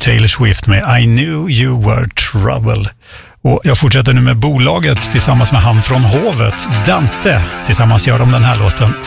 Taylor Swift med I Knew You Were Trouble. Och jag fortsätter nu med bolaget tillsammans med han från hovet, Dante. Tillsammans gör de den här låten